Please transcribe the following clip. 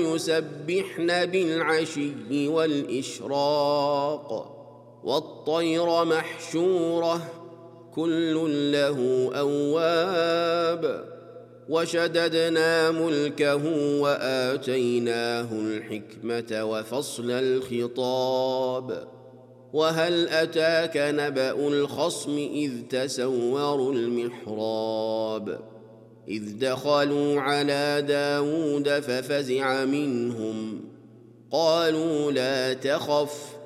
يسبحن بالعشي والإشراق والطير محشورة كل له أواب وشددنا ملكه وآتيناه الحكمة وفصل الخطاب وهل أتاك نبأ الخصم إذ تسوروا المحراب إذ دخلوا على داود ففزع منهم قالوا لا تخف